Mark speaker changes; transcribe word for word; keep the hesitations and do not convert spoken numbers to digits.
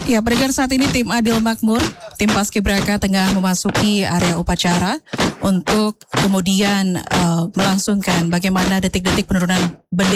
Speaker 1: Ya, pendengar, saat ini tim Adil Makmur, tim Paskibraka tengah memasuki area upacara untuk kemudian uh, melangsungkan bagaimana detik-detik penurunan bendera